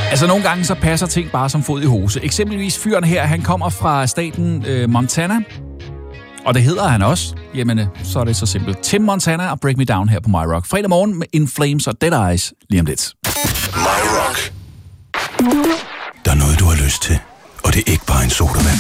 Altså, nogle gange så passer ting bare som fod i hose. Eksempelvis fyren her, han kommer fra staten Montana, og det hedder han også. Jamen, så er det så simpelt. Tim Montana og Break Me Down her på My Rock. Fredag morgen med In Flames og Dead Eyes lige om lidt. My Rock. Der er noget, du har lyst til, og det er ikke bare en sodavand.